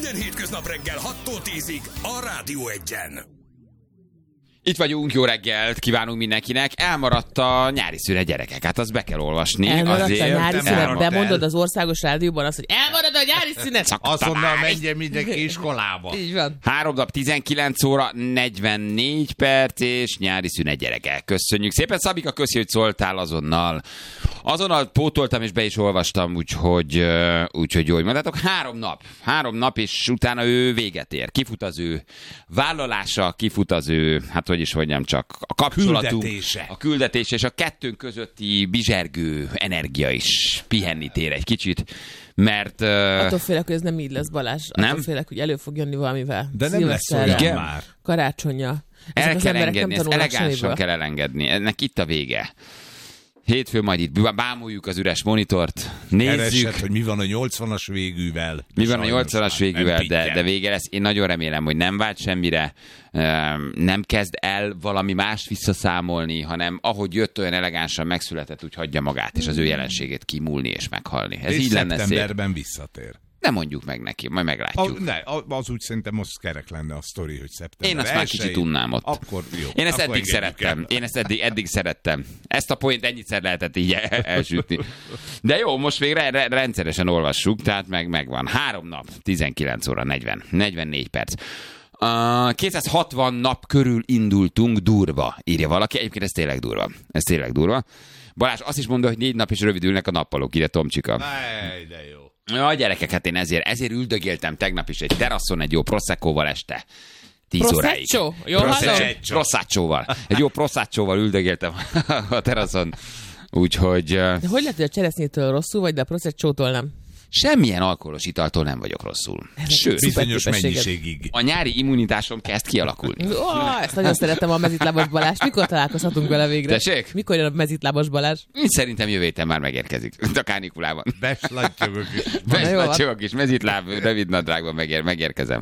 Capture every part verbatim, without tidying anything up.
Minden hétköznap reggel hattól tízig a Rádió Egyen. Itt vagyunk, jó reggelt kívánunk mindenkinek. Elmaradt a nyári szünet, gyerekek, hát azt be kell olvasni. Elmaradt azért, a nyári szünet, de mondod el. az országos rádióban azt, hogy elmarad a nyári szünet. Azonnal menjen mindenki iskolába. Így van. Három nap, tizenkilenc óra, negyvennégy perc és nyári szünet, gyerekek. Köszönjük szépen. Szabika, köszi, hogy szóltál azonnal. Azonnal pótoltam és be is olvastam, úgyhogy, úgyhogy jó, hogy mondtátok. Három nap. Három nap, és utána ő véget ér. Kifut az ő vállalása, kifut az ő, hát hogy is mondjam, csak a kapcsolatunk. Küldetése. A küldetés és a kettőnk közötti bizsergő energia is pihenni tér egy kicsit, mert... Uh... Attól félek, hogy ez nem így lesz, Balázs. Attól Nem? félek, hogy elő fog jönni valamivel. De nem lesz olyan Igen. már. Karácsonyja. El az kell emberek nem engedni, ezt tanulnak elegánsan semmiből. kell elengedni. Ennek itt a vége. Hétfőn majd itt bámuljuk az üres monitort, nézzük. Keresed, hogy mi van a nyolcvanas végűvel. Mi van a Sajnos nyolcvanas már végűvel, nem de, pikken. de vége lesz. Én nagyon remélem, hogy nem vált semmire, nem kezd el valami mást visszaszámolni, hanem ahogy jött, olyan elegánsan megszületett, úgy hagyja magát, és az ő jelenségét kimúlni és meghalni. Ez és így lenne szép. szeptemberben visszatér. Nem mondjuk meg neki, majd A, meglátjuk. ne, az úgy szerintem az kerek lenne a sztori, hogy szeptember Én azt már elsején. kicsit unnám ott. Akkor jó. Én ezt akkor eddig engedjük szerettem. el. Én ezt eddig, eddig szerettem. Ezt a point ennyiszer lehetett így el- elsütni. De jó, most még re- re- rendszeresen olvassuk, tehát meg megvan. Három nap, tizenkilenc óra, negyven, negyvennégy perc. Uh, kétszázhatvan nap körül indultunk durva, írja valaki. Egyébként ez tényleg durva. Ez tényleg durva. Balázs azt is mondta, hogy négy nap is rövidülnek a nappalok, írja Tomcsika. Ej, de jó. Ja, gyerekek, hát én ezért, ezért üldögéltem tegnap is egy teraszon egy jó proszeccóval este. tíz óráig. Prosecco? Jó, Prosecco. hallom? Proseccoval. Egy jó proseccoval üldögéltem a teraszon. Úgyhogy uh, De hogy lehet, hogy a cseresznyétől rosszul vagy, de a proseccótól nem? semmilyen alkoholos italtól nem vagyok rosszul. Sőt, Bizonyos képességed. mennyiségig. a nyári immunitásom kezd kialakulni. Ó, ezt nagyon szeretem a mezitlábas Balázs. Mikor találkozhatunk vele végre? Tessék? Mikor jön a mezitlábas Balázs? Én szerintem jövő héten már megérkezik. A kánikulában. Beslattyogok is. Na jó, Besnacsogok is, mezitláb, rövid nadrágban megér, megérkezem.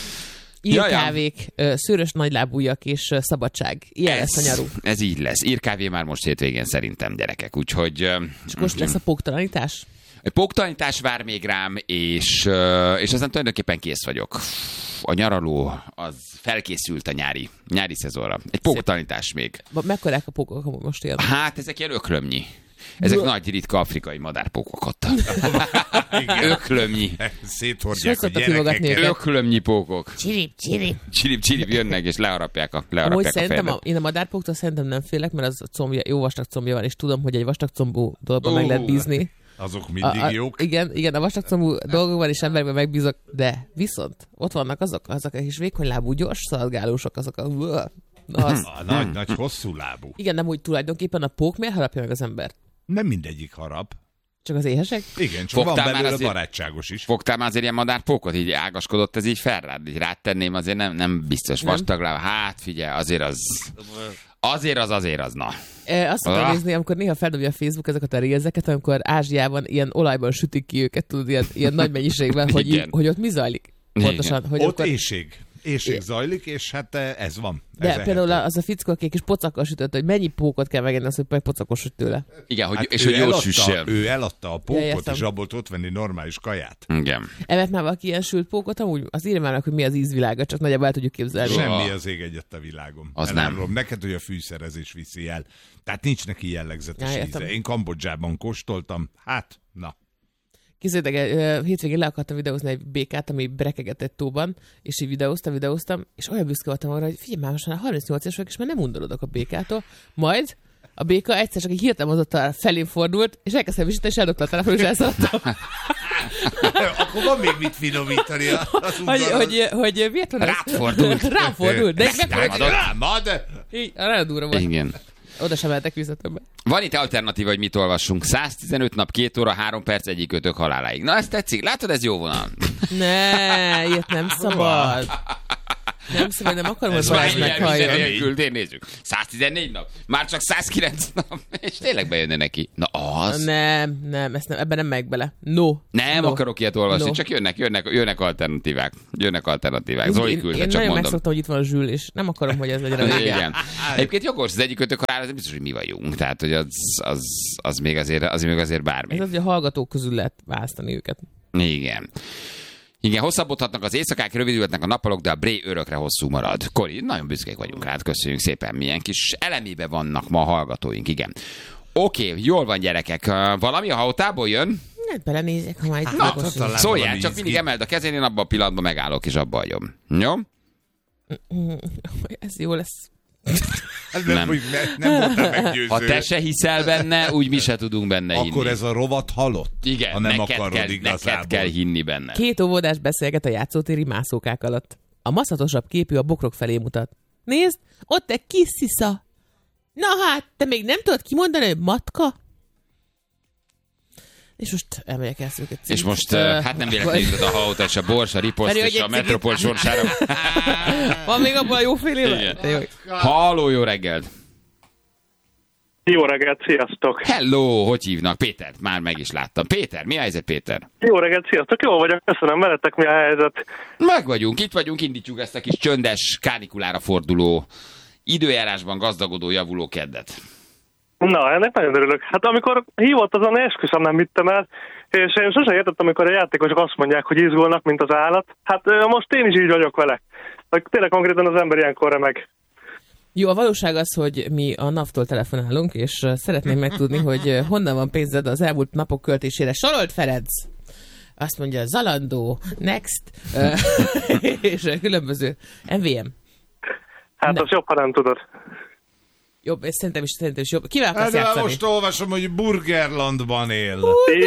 Írkávék, ö, szőrös nagylábújak és ö, szabadság. Ilyen lesz a nyarú. Ez így lesz. Írkávé már most hétvégén szerintem, gyerekek. Úgyhogy... uh, És most lesz a póktalanítás? Egy póktalanítás vár még rám, és, uh, és aztán tulajdonképpen kész vagyok. A nyaraló az felkészült a nyári, nyári szezonra. Egy póktalanítás még. Ba- Mekkorák a pókok, amúgy most ilyen? Hát ezek ilyen öklömnyi. Ezek nagy, ritka afrikai madárpókok ott. Öklömnyi. Széthordják És hogy a szoktak hívogatni gyerekeket. őket? Öklömnyi pókok. Csirip, csirip. Csirip, csirip jönnek, és leharapják a, Amúgy leharapják a szerintem fejedet. a, én a madárpóktól szerintem nem félek, mert az combja, jó vastag combja van, és tudom, hogy egy vastag combú dologban meg Ó. lehet bízni. Azok A, mindig a, jók. igen, igen, a vastag combú dolgokban és emberekben megbízok, de viszont ott vannak azok, azok a kis vékonylábú, gyors szaladgálósok, azok a... Na, az. A nagy, nagy, hosszú lábú. Igen, nem úgy tulajdonképpen a pók miért harapja meg az embert? Nem mindegyik harap. Csak az éhesek? Igen, csak Fogtál van már belőle azért- barátságos is. Fogtál már azért ilyen madárpókot? Így ágaskodott ez így fel rád? Így rád tenném, azért nem, nem biztos. Nem. Vastag láb. Hát figyelj, azért az... Azért az, azért az, na. E, azt szoktam Ah. nézni, amikor néha feldobja a Facebook ezeket a reelseket, amikor Ázsiában ilyen olajban sütik ki őket, tudod, ilyen, ilyen nagy mennyiségben, hogy, Igen. így, hogy ott mi zajlik. Pontosan, hogy Ott akkor... éjség. Éjség zajlik, és hát ez van. De ez például ehető. az a fickó, aki egy kis pocakkal sütött, hogy mennyi pókot kell megenni, az, hogy megpocakosod tőle. Igen, hogy, Hát és ő hogy jól eladta- süssél. Ő eladta a pókot, értem. és abból ott venni normális kaját. Igen. Evett már valaki ilyen sült pókot, amúgy az írja már meg, hogy mi az ízvilága, csak nagyjából el tudjuk képzelni. Sem- Semmi az ég egyet a világon. Az nem. Elárulom neked, hogy a fűszerezés viszi el. Tehát nincs neki jellegzetes Ja, értem. íze. Én Kambodzsában kóstoltam, hát, na. Készítek, hétvégén le akartam videózni egy békát, ami brekegett egy tóban, és így videóztam, videóztam, és olyan büszke voltam arra, hogy figyelj már, most már harmincnyolc éves vagyok, és már nem undorodok a békától. Majd a béka egyszer csak egy hirtelen mozottal felém fordult, és elkezdtem visítani, és eldobta a telefon, és elszaladtam. Akkor van még mit finomítani. Az hogy, udvaron. hogy, hogy miért van ez? Rád fordult. Rám fordult. De Megtámadott. Támad? így, nagyon durva volt. Igen. Oda sem mehetek vissza többet. Van itt alternatíva, hogy mit olvassunk. száztizenöt nap, két óra, három perc, egyik ötök haláláig. Na, ezt tetszik. Látod, ez jó vonal. Ne, ilyet nem szabad. Nem szabad, nem akarom, hogy Ez Balázs már ilyen meghalljon. minden- Küldén nézzük. száztizennégy nap. Már csak százkilenc nap. És tényleg bejönne neki. Na az. Nem, nem, ezt nem, ebben nem megy bele. No. Nem no. akarok ilyet olvasni, No. csak jönnek, jönnek, jönnek alternatívák. Jönnek alternatívák. Zoli Én, küldte, én csak nagyon mondom. megszoktam, hogy itt van a Zsül, és nem akarom, hogy ez legyen a vége. Igen. Egyébként jogos, az egyik ötök halál, az biztos, hogy mi vagyunk. Tehát, hogy az, az, az, még azért, az még azért bármi. Ez az, hogy a hallgatók közül lehet választani őket. Igen. Igen, hosszabbodhatnak az éjszakák, rövidülhetnek a nappalok, de a bré örökre hosszú marad. Kori, nagyon büszkék vagyunk rád, köszönjük szépen, milyen kis elemébe vannak ma a hallgatóink, igen. Oké, okay, jól van gyerekek, valami a hautából jön? Hát belenézek, ha majd Na, szóljál, csak mindig emeld a kezén, én abban a pillanatban megállok, és abba hagyom. Jó? Ez jó lesz. Nem. Nem, nem voltál meggyőző. Ha te se hiszel benne, úgy mi se tudunk benne hinni. Akkor ez a rovat halott? Igen, ha nem neked, akarod kell, igazából. neked kell hinni benne. Két óvodás beszélget a játszótéri mászókák alatt. A maszatosabb képű a bokrok felé mutat. Nézd, ott egy kis szisza. Na hát, te még nem tudod kimondani, hogy matka? És most elmegyek el őket. És most, uh, hát nem véletlenül jutott a haóta, és a Bors, a Riposzt és a Metropol sorsára. Van még abban a jó fél éve? Halló, jó reggelt! Jó reggelt, sziasztok! Hello, hogy hívnak? Péter, már meg is láttam. Péter, mi a helyzet, Péter? Jó reggelt, sziasztok! Jó vagyok, köszönöm, veletek mi a helyzet? Meg vagyunk, itt vagyunk, indítjuk ezt a kis csöndes, kánikulára forduló, időjárásban gazdagodó, javuló keddet. Na, ennek nagyon örülök. Hát amikor hívott azon, esküszöm nem vittem el, és én sosem értettem, amikor a játékosok azt mondják, hogy izgulnak, mint az állat. Hát most én is így vagyok vele. Tényleg konkrétan az ember ilyenkor remeg. Jó, a valóság az, hogy mi a NAV-tól telefonálunk, és szeretném megtudni, hogy honnan van pénzed az elmúlt napok költésére. Sorolt Ferenc! Azt mondja, Zalandó, Next, és különböző em vé em. Hát Nem. az jobb, ha nem tudod. Jobb, és szerintem is, szerintem is jobb. Kivel akarsz Hát, játszani? most olvasom, hogy Burgerlandban él.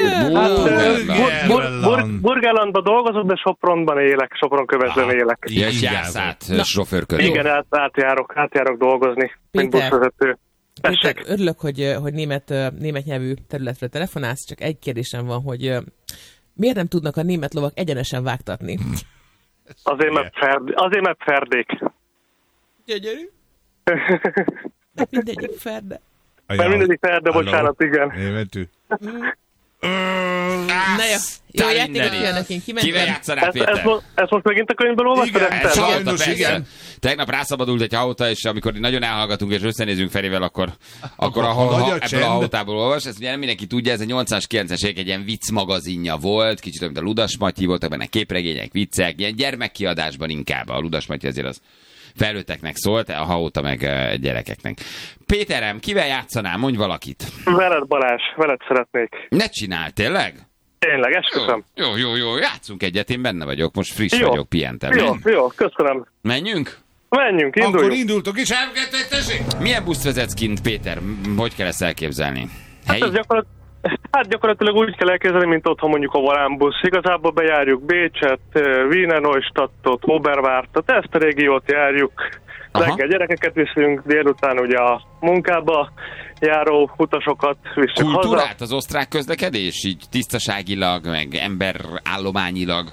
Burgerlandban dolgozok, de Sopronban élek, Sopron-Kövesden élek. Ja, és jársz át sofőrködő. Igen, át, átjárok, átjárok dolgozni, mint Péter. buszvezető. Péter, örülök, hogy, hogy német, német nyelvű területre telefonálsz, csak egy kérdésem van, hogy miért nem tudnak a német lovak egyenesen vágtatni? Azért, mert, ferd, azért, mert ferdék. Gyönyörű. Mert mindegyik ferde. Mert mindegyik ferde, bocsánat, igen. Németű. Na jó, jó játékot kívánok én, Kivel kimentem. játszanál, Ezt, Péter? ezt, most, ezt most megint a könyvből olvastad? Igen, Eszter? sajnos. Hallottam, persze. igen. Tegnap rászabadult egy hauta, és amikor nagyon elhallgatunk és összenézünk Ferivel, akkor, akkor a, Akkor ha, nagy a ha, ebből csend. a hautából olvas. Ezt ugye nem mindenki tudja, ez egy nyolcvanas, kilencvenes évek egy ilyen vicc magazinja volt, kicsit olyan, mint a Ludas Matyi, voltak benne képregények, viccek, ilyen gyermekkiadásban inkább. A Ludas Matyi azért az felnőtteknek szólt, a hauta meg uh, gyerekeknek. Péterem, kivel játszanál? Mondj valakit. Veled, Balázs, veled szeretnék. Ne csinálj, tényleg? Tényleg, esküszöm. Jó, jó, jó, játszunk egyet, én benne vagyok, most friss Jó. vagyok, pihentem. Jó, Men- jó, köszönöm. Menjünk? Menjünk, Akkor induljunk. indultok, és elkezdett, tessék! Milyen buszt vezetsz kint, Péter? M- Hogy kell ezt elképzelni? Hát, Helyi? ez gyakorlat, hát gyakorlatilag úgy kell elképzelni, mint otthon mondjuk a Volánbusz. Igazából bejárjuk Bécset, Wiener Neustadtot, Oberwártot, ezt a régiót járjuk. Aha. Reggel gyerekeket viszünk, délután ugye a munkába járó utasokat viszünk haza. Kultúrát az osztrák közlekedés? Így tisztaságilag, meg emberállományilag?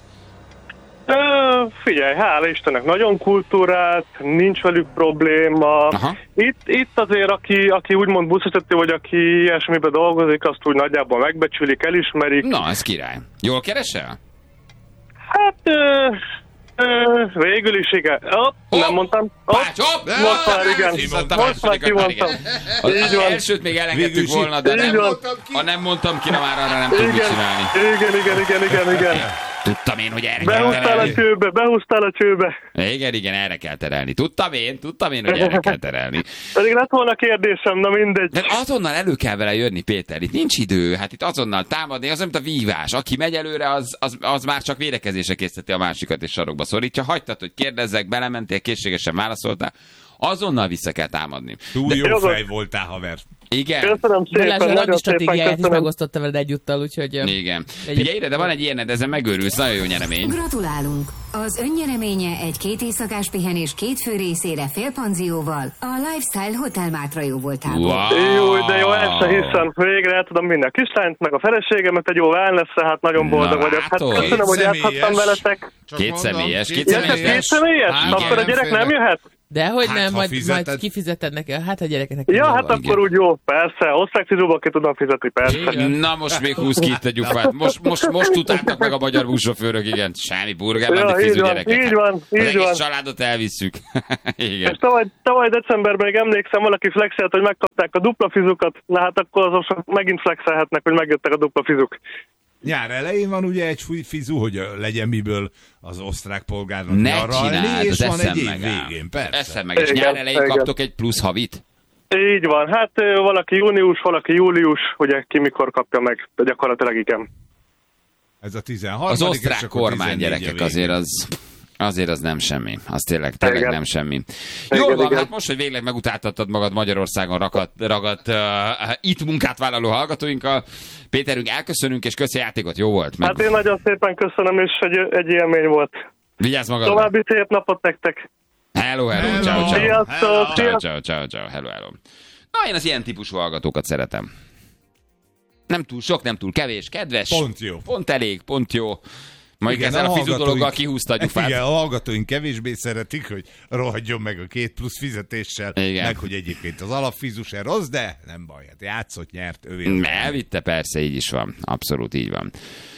Ö, figyelj, hála Istennek, nagyon kultúrát, nincs velük probléma. Aha. Itt, itt azért, aki, aki úgymond buszvezető, vagy aki ilyesmiben dolgozik, azt úgy nagyjából megbecsülik, elismerik. Na, ez király. Jól keresel? Hát, ö, ö, végül is igen. Hopp, Hopp! nem mondtam. Hopp, Pács, hopp! most már igen. Most már kimondtam. Az, Így az van. elsőt még elengedtük Végül is volna, de így nem, van. ha nem mondtam ki, na már arra nem tudjuk mit Igen, csinálni. igen, igen, igen, igen, igen. Tudtam én, hogy erre kell Behúztál a terelni. csőbe, behúztál a csőbe. Igen, igen, erre kell terelni. Tudtam én, tudtam én, hogy erre kell terelni. Pedig lett volna kérdésem, na mindegy. De azonnal elő kell vele jönni, Péter. Itt nincs idő, hát itt azonnal támadni, az, mint a vívás. Aki megy előre, az, az, az már csak védekezésre készíteti a másikat és sarokba szorítja. Hagytad, hogy kérdezzek, belementél, készségesen válaszoltál. Azonnal vissza kell támadni. Túl jó Jogos. fej voltál, haver. Igen. Köszönöm szépen, Balázs a nagyon randi szépen stratégiáját is köszönöm. megosztotta veled egyúttal, úgyhogy... ö, Igen. Egyéb- Figyelj ide, de van egy ilyened, ezen megőrülsz, nagyon jó nyeremény. Gratulálunk! Az önnyereménye egy két éjszakás pihenés két fő részére félpanzióval a Lifestyle Hotel Mátra jó voltából. Wow. Jó, de jó, ezt se hiszem. Végre el tudom vinni a kislányt, meg a feleségemet, egy jó wellness, hát nagyon boldog Na, vagyok. Hát látod? köszönöm, hogy Személyes. játszhattam veletek. Csak Két mondom, személyes, két Ja, személyes. csak két személyes? Hát, Akkor igen, a gyerek nem félre. jöhet? Dehogy Hát, nem, ha majd, fizeted. majd kifizeted neki, hát a gyerekeknek. Ja, jó hát van. akkor úgy jó, persze. Osztályfizóba ki tudom fizetni, persze. Na most még húz ki itt a gyufát. Most, most, most utáltak meg a magyar buszsofőrök, igen. Semmi burger, Ja, addig így fizú van, gyerekek. így van, Az így egész van. családot elvisszük. És Igen. tavaly, tavaly decemberben még emlékszem, valaki flexelt, hogy megkapták a dupla fizukat, na hát akkor azok megint flexelhetnek, hogy megjöttek a dupla fizuk. Nyár elején van ugye egy fizu, hogy legyen miből az osztrák polgárnak Ne nyaralni, csináld, és az van egy eszem év megáll. végén, persze. Eszem meg, és Igen, nyár elején igen. kaptok egy plusz havit? Így van, hát ö, valaki június, valaki július, ugye ki mikor kapja meg, de gyakorlatilag igen. Ez a tizenharmadik Az osztrák és akkor kormány, tizennégy gyerekek, a azért végén. az... Azért az nem semmi. Az tényleg, tényleg Igen. nem semmi. Igen, Jól van, igen. hát most, hogy végleg megutáltattad magad Magyarországon ragadt, ragadt uh, itt munkát vállaló hallgatóinkkal, Péterünk, elköszönünk, és köszi a játékot, jó volt. Meg... Hát én nagyon szépen köszönöm, és egy, egy élmény volt. Vigyázz magadra. További szép napot nektek! Hello, hello, Hello. ciao, ciao. Sziasztok! Hello. Ciao, Sziasztok! ciao, ciao, ciao, hello, hello. Na, én az ilyen típusú hallgatókat szeretem. Nem túl sok, nem túl kevés, kedves. Pont jó. Pont elég, pont jó. Majd Igen, ezzel a fizu hallgatóink- dologgal kihúzta a gyufát. Igen, a hallgatóink kevésbé szeretik, hogy rohadjon meg a két plusz fizetéssel, Igen. meg hogy egyébként az alapfizu se rossz, de nem baj, hát játszott, nyert, ővé. Elvitte, persze, így is van. Abszolút így van.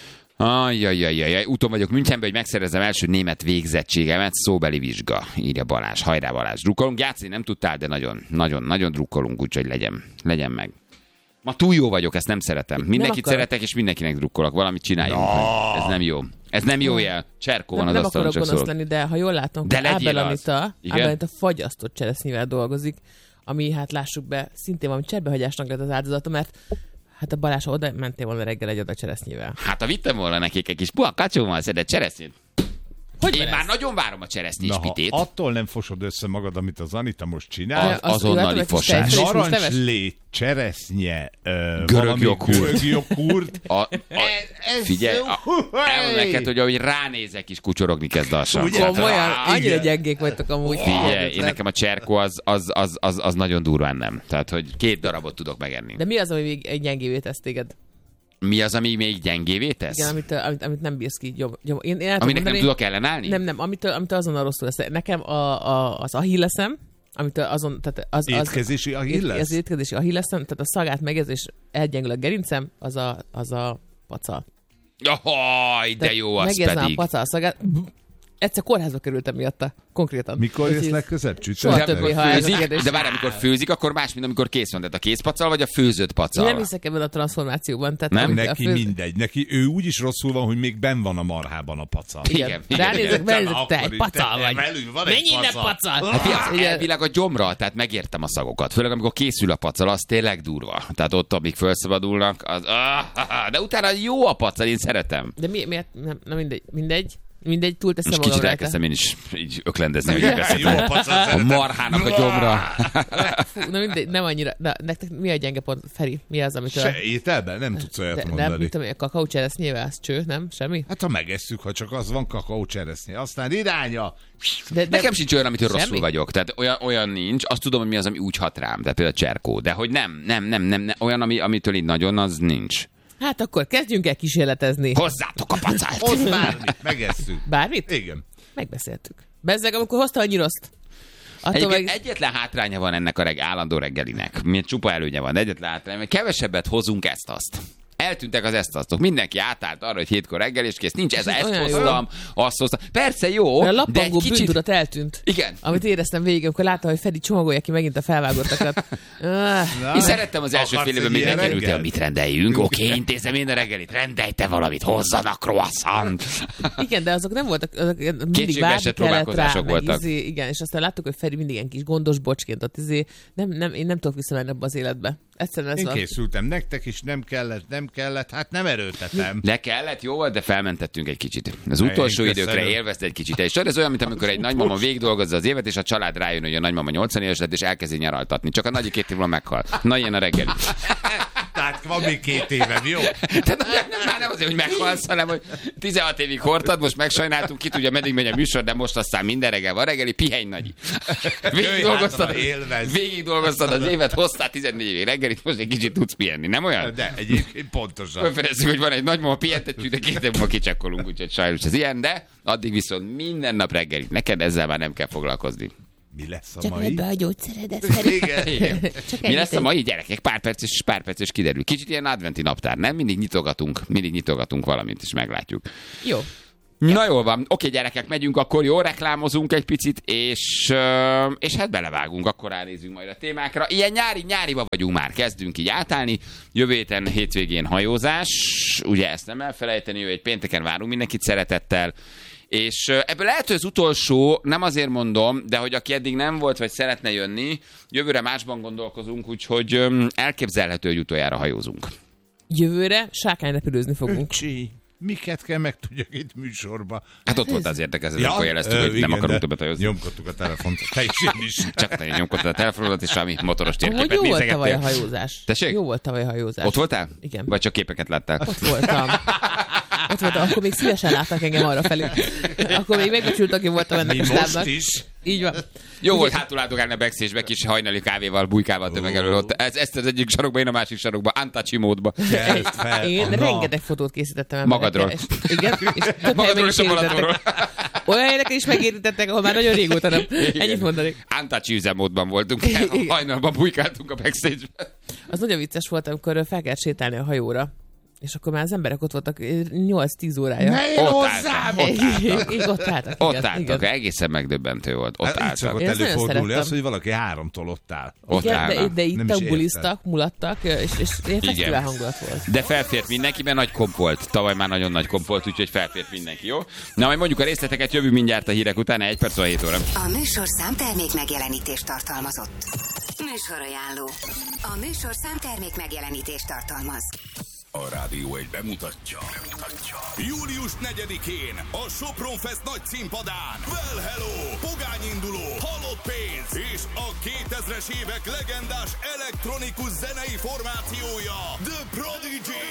Ajjajajajaj, úton vagyok Münchenbe, hogy megszerezzem első német végzettségemet, szóbeli vizsga, írja Balázs. Hajrá Balázs, drukkolunk. Játszani nem tudtál, de nagyon, nagyon, nagyon drukkolunk, úgyhogy legyen, legyen meg. Ma túl jó vagyok, ezt nem szeretem. Mindenkit akarok. szeretek, és mindenkinek drukkolok. Valamit csináljunk. No. Ez nem jó. Ez nem jó jel. Cserkó van Nem, az nem asztalon, akarok csak gonosz szólok. lenni, de ha jól látom, De hogy legyél Ábel az. Anita, Igen? Ábel Anita fagyasztott cseresznyével dolgozik, ami hát lássuk be, szintén valami cserbehagyásnak lett az áldozata, mert hát a Balázs oda mentél volna reggel egy oda cseresznyével. Hát ha vittem volna nekik egy kis puha kacsóval szedett cseresznyét. Hogy Én van már ez? nagyon várom a cseresznyés Na, ha pitét. attól nem fosod össze magad, amit az Anita most csinál, Az Azt azonnali jöhetem, egy kis fosás. tejföl és húsleves? narancslé, cseresznye, ö, Görög valami joghurt. görög joghurt. A, a, Ez- figyelj, a, elmondom neked, hogy ahogy ránézek is kucsorogni kezd lassan. Ugye? Tehát, Komolyan, Á, annyira igen. gyengék vagytok amúgy. Figyelj, én nekem a cserkó az, az, az, az, az nagyon durván nem. Tehát, hogy két darabot tudok megenni. De mi az, ami még egy gyengévé tesz téged? Mi az, ami még gyengévé tesz? Igen, amit, amit, amit nem bírsz ki. Gyom, gyom. Én, én el tudom Aminek nem mondani- tudok ellenállni? Nem, nem, amitől, amitől azonnal rosszul lesz. Nekem a, a, az ahilleszem, amitől azon, tehát az, az, Étkezési ahilles? Az étkezési ahilleszem, tehát a szagát megez, és elgyengül a gerincem, az a, az a pacal. Jaj, de Tehát jó, az megérzem pedig. a pacal szagát. Egyszer kórházba kerültem miatta, konkrétan. Mikor jössz Úgyhogy legközebb? Soha Csütörtök? többé, ha ez a Főzik, kérdés. de várj, amikor főzik, akkor más, mint amikor kész van. Tehát a készpacal, vagy a főzött pacal? Én nem hiszek ebben a transformációban. Tehát Nem? amit a Neki főz- mindegy. Neki ő úgy is rosszul van, hogy még benn van a marhában a pacal. Igen. Igen, igen, Ránézek, igen. benézek, te Akkor egy is, pacal te- vagy. velünk van egy Mennyi innen pacal. pacal? Hát figyelj, Ugye- elvileg a gyomra, tehát megértem a szagokat. Főleg amikor készül a pacal, az tényleg durva. Tehát ott, amíg felszabadulnak, az... Ah, de utána jó a pacal, én szeretem. De mi, miért? Nem, nem mindegy. Mindegy. Mindegy, túlteszem Most magam kicsit rajta. elkezdtem én is így öklendezni, hogy Jó a beszéltem. pacal, A szeretem. marhának a gyomra. Fú, na mindegy, nem annyira. Na, nektek mi a gyenge pont, Feri? Mi az, amit Se ételben? Nem tudsz olyat de, nem, mondani. mit tudom, én, a kakaó cseresznyével, az cső, nem? Semmi? Hát ha megesszük, ha csak az van kakaó cseresznye. Aztán iránya. De, de, Nekem sincs olyan, amitől Semmi? rosszul vagyok. Tehát olyan, olyan nincs. Azt tudom, hogy mi az, ami úgy hat rám. Tehát például a cserkó. De hogy nem, nem, nem, nem, nem. Olyan, ami, amitől így nagyon, az nincs. Hát akkor kezdjünk el kísérletezni. Hozzátok a pacát! Hozd bármit, megesszük. Bármit? Igen. Megbeszéltük. Bezzeg, amikor hozta a nyiroszt. Attól Egyébként meg... egyetlen hátránya van ennek a reg- állandó reggelinek. Milyen csupa előnye van, de egyetlen hátránya, mert kevesebbet hozunk ezt-azt. Eltűntek az ezt-aztok. Mindenki átállt arra, hogy hétkor reggel és kész. Nincs ez, ezt olyan jó. hoztam, azt hoztam. Persze jó, A de egy lappangó kicsit... bűntudat eltűnt. Igen. Amit éreztem végig, amikor láttam, hogy Feri csomagolja ki megint a felvágottakat. Ah, Én szerettem az első Akarsz fél évben, egy még ilyen nem került el, reggelt? mit rendeljünk. Oké, okay, intézem én a reggelit, rendelj te valamit, hozzanak croissant. igen, de azok nem voltak, azok mindig Kétségbe várni esett kellett rá, próbálkozások meg voltak. Izé, igen, és aztán láttuk, hogy Feri mindig ilyen kis gondos bocsként ott izé. Nem, nem, én nem tudok visszamenni abba az életbe. Egyszerűen ez Én van. készültem nektek is, nem kellett, nem kellett, hát nem erőltetem. Le kellett, jó volt, de felmentettünk egy kicsit. Az Én utolsó köszönöm. időkre élvezte egy kicsit. És ez olyan, mint amikor egy nagymama végigdolgozza az évet, és a család rájön, hogy a nagymama nyolcvan éves lett, és elkezdi nyaraltatni. Csak a nagyi két év múlva meghal. Na, ilyen a reggeli. Tehát van még két évem, jó? Tehát nem, nem, már nem azért, hogy meghalsz, hanem hogy tizenhat évig hordtad, most megsajnáltuk, ki tudja, meddig megy a műsor, de most aztán minden reggel van reggeli, pihenj nagyi. Végig dolgoztad, hátra, élvezd. végig dolgoztad az évet, hoztál tizennégy évig reggelit, most egy kicsit tudsz pihenni, nem olyan? De egyébként pontosan. Felfedezzük, hogy van egy nagymama, pihentetjük, de két év múlva kicsekkolunk, úgyhogy sajnos ez ilyen, de addig viszont minden nap reggeli. Neked ezzel már nem kell foglalkozni. Mi lesz a Csak mai? ebbe a gyógyszeredet, Feri. Igen. Igen. Csak Mi ennyit lesz a egy- mai gyerekek? Pár perc és pár perc és kiderül. Kicsit ilyen adventi naptár, nem? Mindig nyitogatunk, mindig nyitogatunk valamit, és meglátjuk. Jó. Na jól van. Oké, gyerekek, megyünk, akkor jó, reklámozunk egy picit, és, és hát belevágunk, akkor ránézünk majd a témákra. Ilyen nyári, nyáriba vagyunk már, kezdünk így átállni. Jövő héten hétvégén hajózás, ugye ezt nem elfelejteni, hogy egy pénteken várunk mindenkit szeretettel. És ebből lehet, hogy az utolsó, nem azért mondom, de hogy aki eddig nem volt, vagy szeretne jönni, jövőre másban gondolkozunk, úgyhogy elképzelhető, hogy utoljára hajózunk. Jövőre sárkányrepülőzni fogunk. Öcsi, miket kell megtudjak itt műsorba? Hát ott volt az érdekező, ja, akkor jeleztük, ö, hogy igen, nem akarunk többet hajózni. Nyomkodtuk a telefont, te is, én is. Csak te nyomkodtad a telefonodat, és ami motoros térképet nézegettél. Jó volt nézegettél. tavaly a hajózás. Tessék? Jó volt tavaly a hajózás. Ott voltál? Igen. Vagy csak képeket láttál? Ott voltam. Ott voltam, akkor még szívesen láttak engem arra felé. Akkor még megbecsült, aki voltam ennek Mi a most stábnak. is. Így van. Jó volt hátul áldogálni a backstage-be, kis hajnali kávéval, bujkával tömeg elől. Ott. Ez, ezt az egyik sarokba, én a másik sarokba, untouchy módba. Én rengeteg fotót készítettem Magadról. És, igen. És több Magadról és a Balatonról. Olyan helyeken is megérintettek, ahol már nagyon régóta nem. Ennyit mondanék. Untouchy üzemmódban voltunk. Hajnalban bujkáltunk a backstage-be. Az nagyon vicces volt, amikor fel kellett sétálni a hajóra. És akkor már az emberek ott voltak nyolc-tíz órája. Ne én hozzám! Ott álltak. Így ott álltak. Ott igen, álltak, igen. egészen megdöbbentő volt. Ott Hát, így szokott Én ezt nagyon előfordulni szerettem. az, hogy valaki háromtól ott áll. Ott Igen, de, állnak. de itt Nem is buliztak, mulattak, és, és ilyen Igen. fesztivál hangulat volt. De felfért mindenki, mert nagy komp volt. Tavaly már nagyon nagy komp volt, úgyhogy felfért mindenki, jó? Na, majd mondjuk a részleteket jövő mindjárt a hírek után, egy perc, hét óra. A műsorszám termék megjelenítést tartalmazott. Műsorajánló. A műsorszám termék megjelenítést tartalmaz. A Rádió egy bemutatja. bemutatja. Július negyedikén a Sopron Fest nagy színpadán Well Hello, pogányinduló, halott pénz és a kétezres évek legendás elektronikus zenei formációja The Prodigy.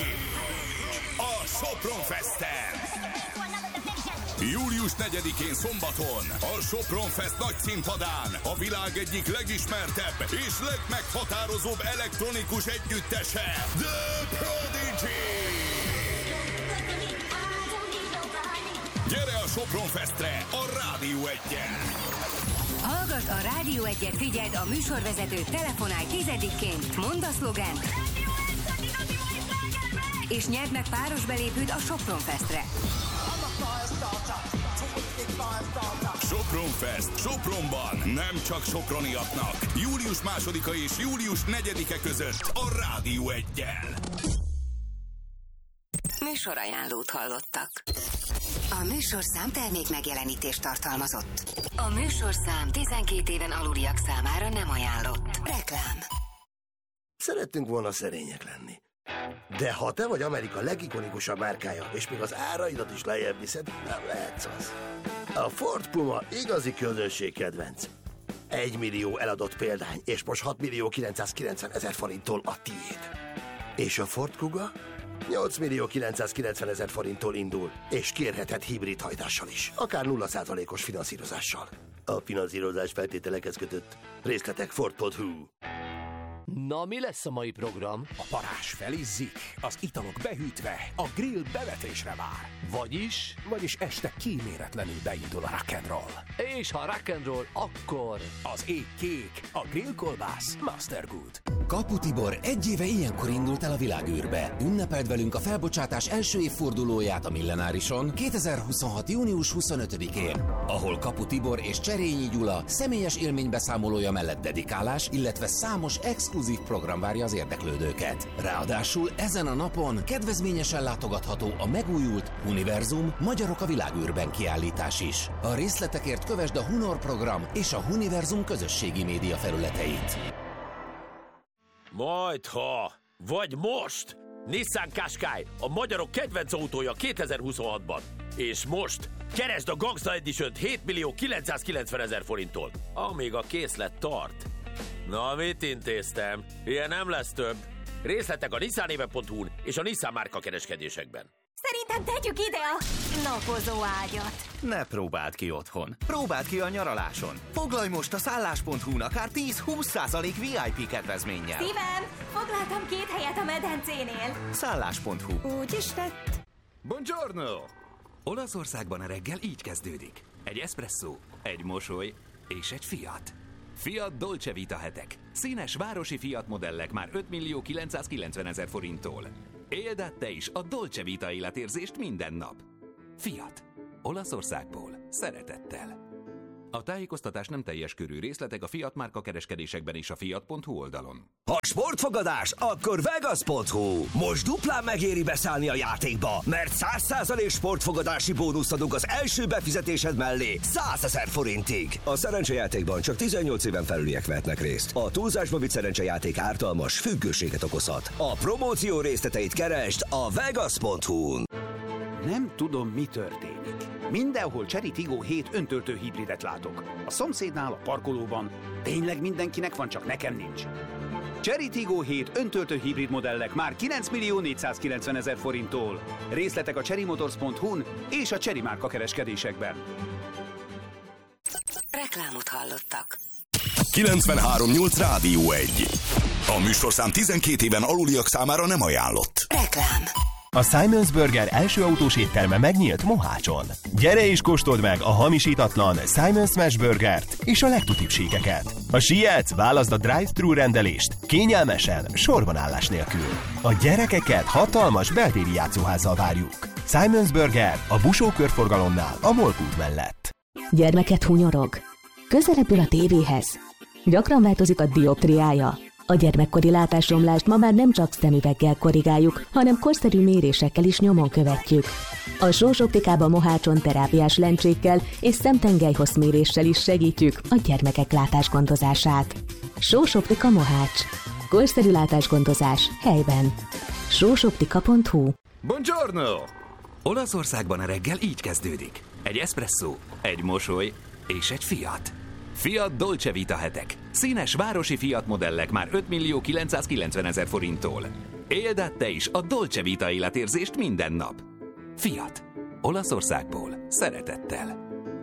A Sopron Festen. Július negyedikén szombaton a Sopron Fest nagy színpadán a világ egyik legismertebb és legmeghatározóbb elektronikus együttese The Prodigy. Gyere a Sopron Festre a Rádió egyen! Hallgass a Rádió egyet, figyeld a műsorvezető, telefonálj tizedikként, mondd a szlogent, és nyerd meg páros belépőt a Sopron Festre. Sopron Fest Sopronban nem csak soproniaknak. Július másodika és július negyedike között a Rádió egyen. Műsorajánlót hallottak. A műsorszám termék megjelenítést tartalmazott. A műsorszám tizenkét éven aluliak számára nem ajánlott. Reklám. Szerettünk volna szerények lenni. De ha te vagy Amerika legikonikusabb márkája, és még az áraidat is lejjebb viszed, nem lehetsz az. A Ford Puma igazi közönségkedvenc. Egy millió eladott példány, és most hat millió kilencszázkilencven ezer forinttól a tiéd. És a Ford Kuga nyolc millió kilencszázkilencven ezer forinttól indul, és kérheted hibrid hajtással is, akár nulla százalékos finanszírozással. A finanszírozás feltételekhez kötött. Részletek ford pont hu. Na, mi lesz a mai program? A parázs felizzik, az italok behűtve, a grill bevetésre vár. Vagyis? Vagyis este kíméletlenül beindul a rock'n'roll. És ha rock'n'roll, akkor... Az ég kék, a grillkolbász Master Good. Kapu Tibor egy éve ilyenkor indult el a világűrbe. Ünnepeld velünk a felbocsátás első évfordulóját a Millenárison kétezer-huszonhat. június huszonötödikén, ahol Kapu Tibor és Cserényi Gyula személyes élménybeszámolója mellett dedikálás, illetve számos exkluzív program várja az érdeklődőket. Ráadásul ezen a napon kedvezményesen látogatható a megújult Univerzum Magyarok a világűrben kiállítás is. A részletekért kövesd a Hunor program és a Univerzum közösségi média felületeit. Majdha, vagy most! Nissan Qashqai, a magyarok kedvenc autója kétezer-huszonhatban. És most keresd a Gangsta Edition-t hét millió kilencszázkilencven ezer forinttól, amíg a készlet tart. Na, mit intéztem? Ilyen nem lesz több. Részletek a nissanéve pont hu-n és a Nissan márka kereskedésekben. Szerintem tegyük ide a napozó ágyat. Ne próbáld ki otthon. Próbáld ki a nyaraláson. Foglalj most a szállás pont hu-n akár tíz-húsz százalék vé i pé kedvezménnyel. Szívem, foglaltam két helyet a medencénél. szállás pont hu. Úgy is tett. Buongiorno! Olaszországban a reggel így kezdődik. Egy espresszó, egy mosoly és egy Fiat. Fiat Dolce Vita hetek. Színes városi Fiat modellek már öt millió kilencszázkilencven ezer forinttól. Éld át te is a Dolce Vita életérzést minden nap. Fiat. Olaszországból szeretettel. A tájékoztatás nem teljes körű, részletek a Fiat márka kereskedésekben és a fiat pont hu oldalon. Ha sportfogadás, akkor Vegas pont hu. Most duplán megéri beszállni a játékba, mert száz százalék sportfogadási bónuszt adunk az első befizetésed mellé százezer forintig. A szerencsejátékban csak tizennyolc éven felüliek vehetnek részt. A túlzásba vitt szerencsejáték ártalmas, függőséget okozhat. A promóció részleteit keresd a Vegas pont hu-n. Nem tudom, mi történik. Mindenhol Chery Tiggo hét öntöltő hibridet látok. A szomszédnál, a parkolóban. Tényleg mindenkinek van, csak nekem nincs. Chery Tiggo hét öntöltő hibrid modellek már kilenc millió négyszázkilencven ezer forinttól. Részletek a cherry motors pont hu-n és a Chery márka kereskedésekben. Reklámot hallottak. kilencvenhárom nyolc Rádió egy. A műsorszám tizenkét éven aluliak számára nem ajánlott. Reklám. A Simons Burger első autós étterme megnyílt Mohácson. Gyere és kóstold meg a hamisítatlan Simons Smash Burgert és a legtutibb síkeket. Ha sietsz, válaszd a drive-thru rendelést, kényelmesen, sorbanállás nélkül. A gyerekeket hatalmas beltéri játszóházzal várjuk. Simons Burger a Busó körforgalomnál, a Molkút mellett. Gyermeket hunyorog? Közelebbül a tévéhez. Gyakran változik a dioptriája. A gyermekkori látásromlást ma már nem csak szemüveggel korrigáljuk, hanem korszerű mérésekkel is nyomon követjük. A Sós Optikában Mohácson terápiás lencsékkel és szemtengelyhosszméréssel is segítjük a gyermekek látásgondozását. Sós Optika Mohács. Korszerű látásgondozás helyben. sósoptika pont hu. Buongiorno! Olaszországban a reggel így kezdődik. Egy espresszó, egy mosoly és egy Fiat. Fiat Dolce Vita hetek. Színes városi Fiat modellek már öt millió kilencszázkilencven ezer forinttól. Éld át te is a Dolce Vita életérzést minden nap. Fiat. Olaszországból. Szeretettel.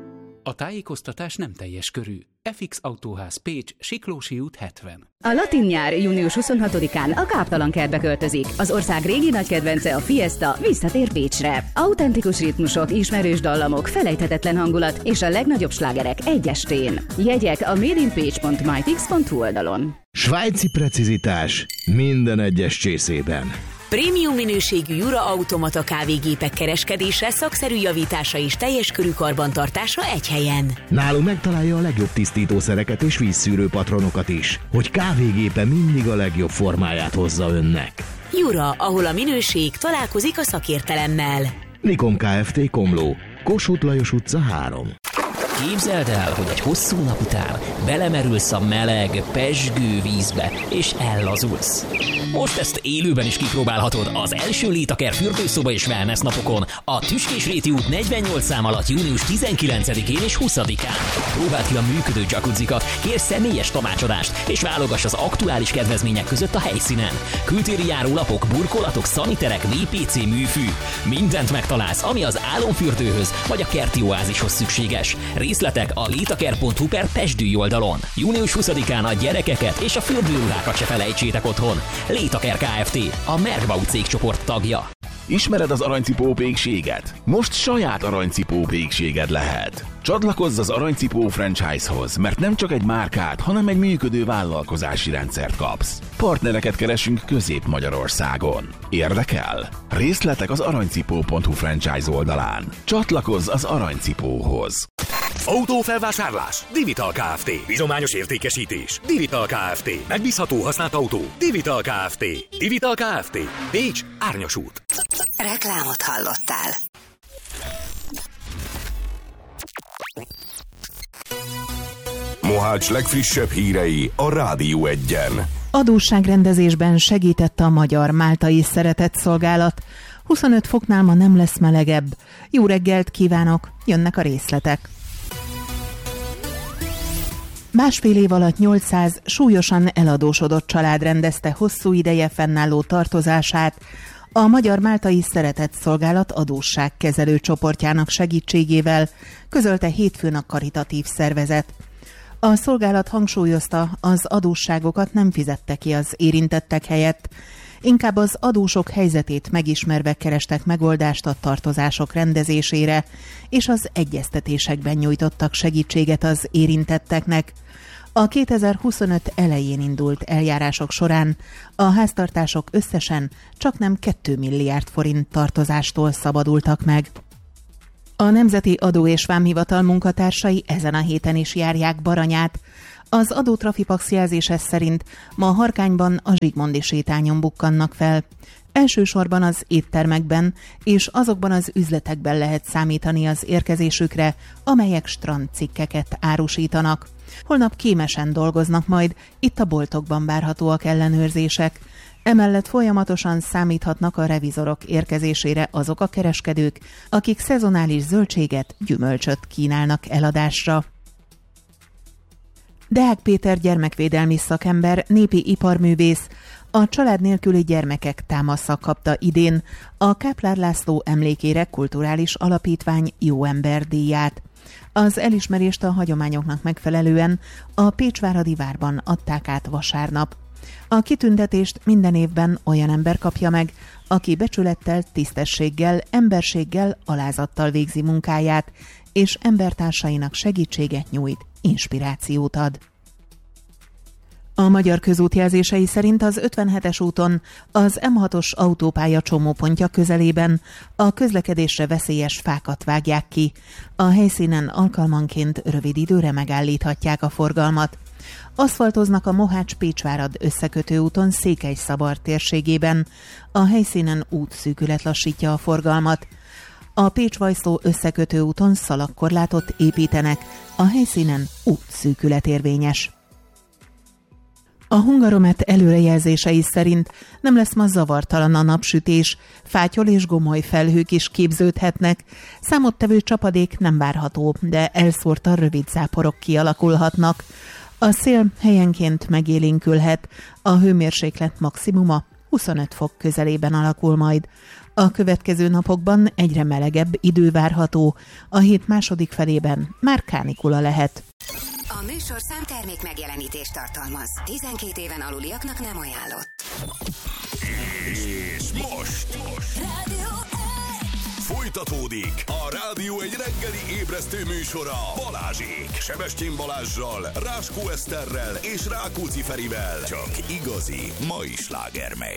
A tájékoztatás nem teljes körű. ef iksz Autóház Pécs, Siklósi út hetven. A latin nyár június huszonhatodikán a Káptalan kertbe költözik. Az ország régi nagy kedvence, a Fiesta visszatér Pécsre. Autentikus ritmusok, ismerős dallamok, felejthetetlen hangulat és a legnagyobb slágerek egy estén. Jegyek a made in page pont mytix pont hu oldalon. Svájci precizitás minden egyes csészében. Prémium minőségű Jura automata kávégépek kereskedése, szakszerű javítása és teljes körű karbantartása egy helyen. Nálunk megtalálja a legjobb tisztítószereket és vízszűrő patronokat is, hogy kávégépe mindig a legjobb formáját hozza önnek. Jura, ahol a minőség találkozik a szakértelemmel. Nikon Kft. Komló, Kossuth Lajos utca három. Képzeld el, hogy egy hosszú nap után belemerülsz a meleg, pezsgő vízbe, és ellazulsz. Most ezt élőben is kipróbálhatod az első Létaker fürdőszoba és wellness napokon, a Tüskés Réti út negyvennyolc szám alatt június tizenkilencedikén és huszadikán. Próbáld ki a működő jacuzzikat, kérj személyes tanácsadást, és válogass az aktuális kedvezmények között a helyszínen. Kültéri járólapok, burkolatok, szaniterek, vé pé cé, műfű. Mindent megtalálsz, ami az álomfürdőhöz vagy a kerti oázishoz szükséges. Részletek a létaker pont hu per pezsdűj oldalon. június huszadikán a gyerekeket és a fürdőruhákat se felejtsétek otthon. Létaker Kft. A Merkbau cégcsoport tagja. Ismered az aranycipó pékséget? Most saját aranycipó pékséged lehet. Csatlakozz az Aranycipó franchise-hoz, mert nem csak egy márkát, hanem egy működő vállalkozási rendszert kapsz. Partnereket keresünk Közép-Magyarországon. Érdekel? Részletek az aranycipó pont hu franchise oldalán. Csatlakozz az Aranycipóhoz. Autófelvásárlás. Divital Kft. Bizományos értékesítés. Divital Kft. Megbízható használt autó. Divital Kft. Divital Kft. Pécs, Árnyas út. Reklámot hallottál. Mohács legfrissebb hírei a Rádió egyen. Adósságrendezésben segített a Magyar Máltai Szeretetszolgálat. huszonöt foknál ma nem lesz melegebb. Jó reggelt kívánok, jönnek a részletek. Másfél év alatt nyolcszáz súlyosan eladósodott család rendezte hosszú ideje fennálló tartozását a Magyar Máltai Szeretetszolgálat adósságkezelő csoportjának segítségével, közölte hétfőn a karitatív szervezet. A szolgálat hangsúlyozta, az adósságokat nem fizette ki az érintettek helyett, inkább az adósok helyzetét megismerve kerestek megoldást a tartozások rendezésére, és az egyeztetésekben nyújtottak segítséget az érintetteknek. A kétezer-huszonöt elején indult eljárások során a háztartások összesen csaknem két milliárd forint tartozástól szabadultak meg. A Nemzeti Adó és Vámhivatal munkatársai ezen a héten is járják Baranyát. Az adótrafipax jelzése szerint ma a Harkányban a Zsigmondi sétányon bukkannak fel. Elsősorban az éttermekben és azokban az üzletekben lehet számítani az érkezésükre, amelyek strandcikkeket árusítanak. Holnap kémesen dolgoznak majd, itt a boltokban várhatóak ellenőrzések. Emellett folyamatosan számíthatnak a revizorok érkezésére azok a kereskedők, akik szezonális zöldséget, gyümölcsöt kínálnak eladásra. Deák Péter gyermekvédelmi szakember, népi iparművész, a család nélküli gyermekek támasza kapta idén a Káplár László emlékére kulturális alapítvány Jó Ember díját. Az elismerést a hagyományoknak megfelelően a Pécsváradi Várban adták át vasárnap. A kitüntetést minden évben olyan ember kapja meg, aki becsülettel, tisztességgel, emberséggel, alázattal végzi munkáját, és embertársainak segítséget nyújt, inspirációt ad. A Magyar Közút jelzései szerint az ötvenhetes úton az em hatos autópálya csomópontja közelében a közlekedésre veszélyes fákat vágják ki. A helyszínen alkalmanként rövid időre megállíthatják a forgalmat. Aszfaltoznak a Mohács-Pécsvárad összekötő úton Székelyszabár térségében. A helyszínen útszűkület lassítja a forgalmat. A Pécs-Vajszó összekötő úton szalagkorlátot építenek. A helyszínen útszűkület érvényes. A Hungaromet előrejelzései szerint nem lesz ma zavartalan a napsütés, fátyol és gomoly felhők is képződhetnek. Számottevő csapadék nem várható, de elszórtan rövid záporok kialakulhatnak. A szél helyenként megélénkülhet, a hőmérséklet maximuma huszonöt fok közelében alakul majd. A következő napokban egyre melegebb idő várható, a hét második felében már kánikula lehet. A műsorszám termék megjelenítést tartalmaz. tizenkét éven aluliaknak nem ajánlott. És most, most. Rádió folytatódik a Rádió egy reggeli ébresztő műsora Balázsék. Sebestyén Balázsral, Ráskó Eszterrel és Rákóczi Ferivel. Csak igazi mai sláger megy.